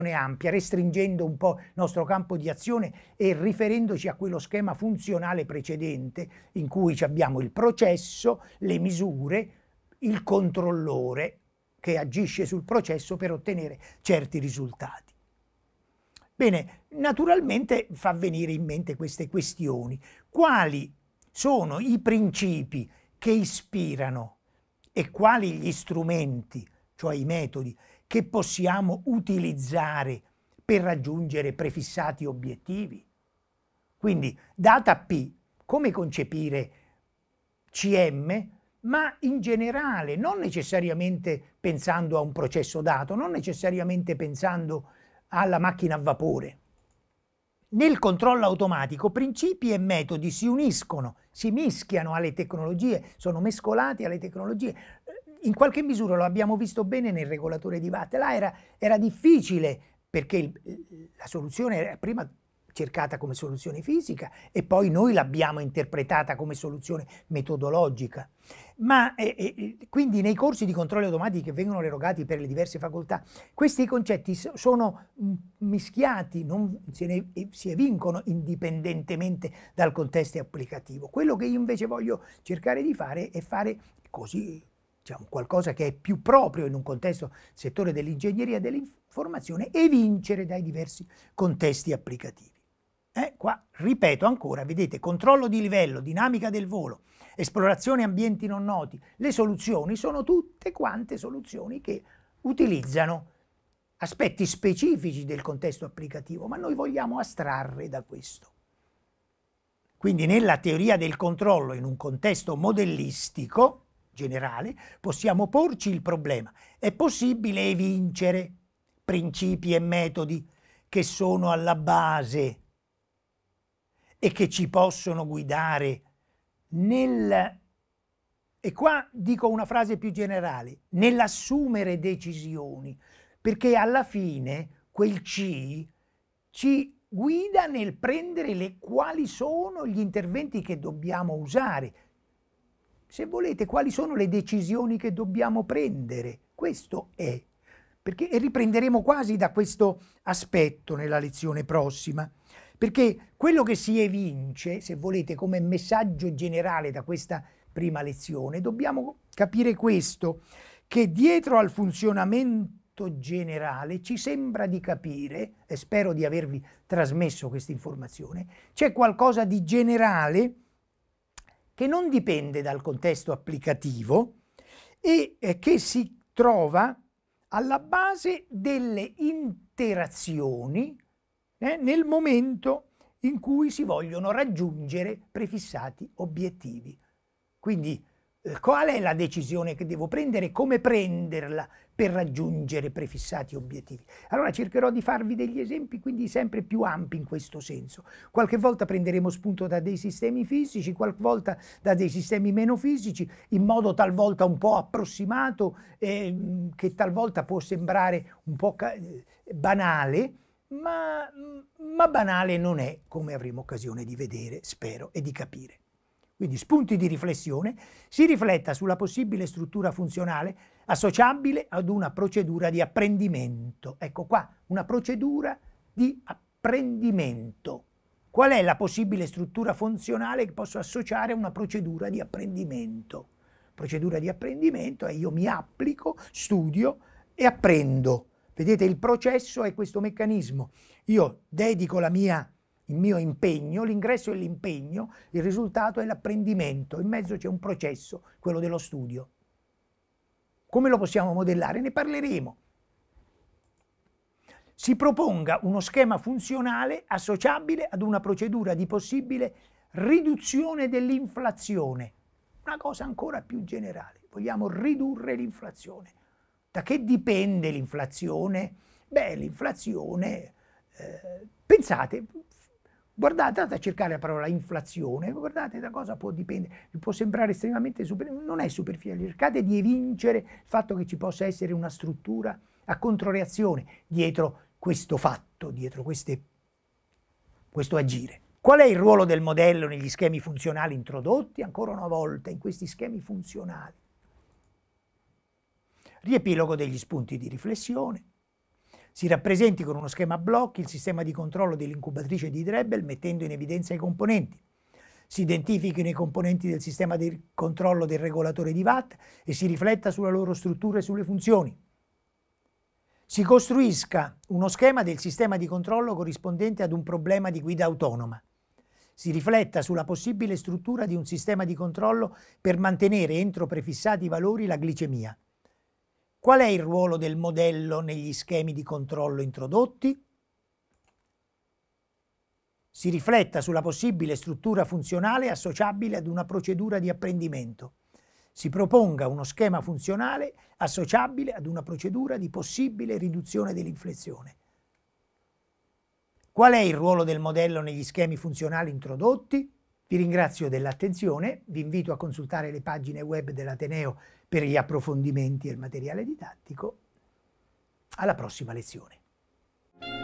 ampia, restringendo un po' il nostro campo di azione e riferendoci a quello schema funzionale precedente in cui abbiamo il processo, le misure, il controllore che agisce sul processo per ottenere certi risultati. Bene, naturalmente fa venire in mente queste questioni. Quali sono i principi che ispirano e quali gli strumenti, cioè i metodi, che possiamo utilizzare per raggiungere prefissati obiettivi? Quindi, data P, come concepire CM, ma in generale, non necessariamente pensando a un processo dato, non necessariamente pensando alla macchina a vapore. Nel controllo automatico principi e metodi si uniscono, si mischiano alle tecnologie, sono mescolati alle tecnologie. In qualche misura lo abbiamo visto bene nel regolatore di Watt. Là era difficile perché la soluzione era prima cercata come soluzione fisica e poi noi l'abbiamo interpretata come soluzione metodologica. Ma quindi nei corsi di controlli automatici che vengono erogati per le diverse facoltà, questi concetti sono mischiati, si evincono indipendentemente dal contesto applicativo. Quello che io invece voglio cercare di fare è fare così, diciamo, qualcosa che è più proprio in un contesto settore dell'ingegneria dell'informazione e vincere dai diversi contesti applicativi. Qua ripeto ancora, vedete, controllo di livello, dinamica del volo, esplorazione ambienti non noti, le soluzioni sono tutte quante soluzioni che utilizzano aspetti specifici del contesto applicativo, ma noi vogliamo astrarre da questo. Quindi nella teoria del controllo, in un contesto modellistico generale, possiamo porci il problema: è possibile evincere principi e metodi che sono alla base e che ci possono guidare e qua dico una frase più generale, nell'assumere decisioni, perché alla fine quel C ci guida nel prendere quali sono gli interventi che dobbiamo usare. Se volete, quali sono le decisioni che dobbiamo prendere. Questo è. E riprenderemo quasi da questo aspetto nella lezione prossima. Perché quello che si evince, se volete, come messaggio generale da questa prima lezione, dobbiamo capire questo, che dietro al funzionamento generale ci sembra di capire, e spero di avervi trasmesso questa informazione, c'è qualcosa di generale che non dipende dal contesto applicativo e che si trova alla base delle interazioni nel momento in cui si vogliono raggiungere prefissati obiettivi. Quindi qual è la decisione che devo prendere e come prenderla per raggiungere prefissati obiettivi? Allora cercherò di farvi degli esempi quindi sempre più ampi in questo senso. Qualche volta prenderemo spunto da dei sistemi fisici, qualche volta da dei sistemi meno fisici, in modo talvolta un po' approssimato, che talvolta può sembrare un po' banale, ma banale non è, come avremo occasione di vedere, spero, e di capire. Quindi spunti di riflessione: si rifletta sulla possibile struttura funzionale associabile ad una procedura di apprendimento. Ecco qua, una procedura di apprendimento. Qual è la possibile struttura funzionale che posso associare a una procedura di apprendimento? Procedura di apprendimento è io mi applico, studio e apprendo. Vedete, il processo è questo meccanismo. Io dedico il mio impegno, l'ingresso e l'impegno, il risultato è l'apprendimento, in mezzo c'è un processo, quello dello studio. Come lo possiamo modellare? Ne parleremo. Si proponga uno schema funzionale associabile ad una procedura di possibile riduzione dell'inflazione. Una cosa ancora più generale, vogliamo ridurre l'inflazione. Da che dipende l'inflazione? Beh, l'inflazione, pensate, guardate, andate a cercare la parola inflazione, guardate da cosa può dipendere, vi può sembrare estremamente superficiale, non è superficiale, cercate di evincere il fatto che ci possa essere una struttura a controreazione dietro questo fatto, dietro questo agire. Qual è il ruolo del modello negli schemi funzionali introdotti? Ancora una volta, in questi schemi funzionali. Riepilogo degli spunti di riflessione. Si rappresenti con uno schema a blocchi il sistema di controllo dell'incubatrice di Drebbel mettendo in evidenza i componenti. Si identifichino i componenti del sistema di controllo del regolatore di Watt e si rifletta sulla loro struttura e sulle funzioni. Si costruisca uno schema del sistema di controllo corrispondente ad un problema di guida autonoma. Si rifletta sulla possibile struttura di un sistema di controllo per mantenere entro prefissati valori la glicemia. Qual è il ruolo del modello negli schemi di controllo introdotti? Si rifletta sulla possibile struttura funzionale associabile ad una procedura di apprendimento. Si proponga uno schema funzionale associabile ad una procedura di possibile riduzione dell'inflessione. Qual è il ruolo del modello negli schemi funzionali introdotti? Vi ringrazio dell'attenzione, vi invito a consultare le pagine web dell'Ateneo per gli approfondimenti e il materiale didattico. Alla prossima lezione.